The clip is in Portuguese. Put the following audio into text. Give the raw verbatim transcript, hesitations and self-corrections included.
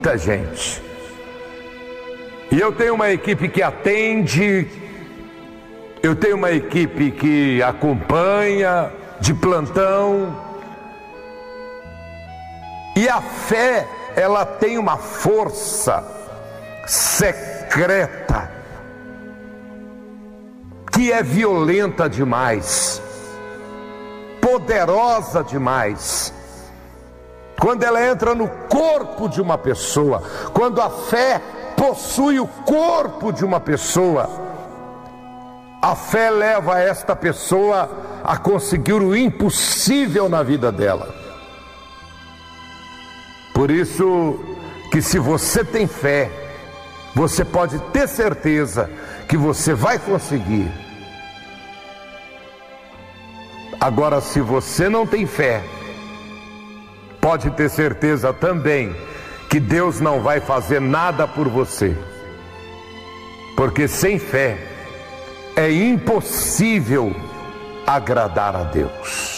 Muita gente. E eu tenho uma equipe que atende, eu tenho uma equipe que acompanha de plantão. E a fé, ela tem uma força secreta que é violenta demais, poderosa demais. Quando ela entra no corpo de uma pessoa, quando a fé possui o corpo de uma pessoa, a fé leva esta pessoa a conseguir o impossível na vida dela. Por isso que, se você tem fé, você pode ter certeza que você vai conseguir. Agora, se você não tem fé, pode ter certeza também que Deus não vai fazer nada por você, porque sem fé é impossível agradar a Deus.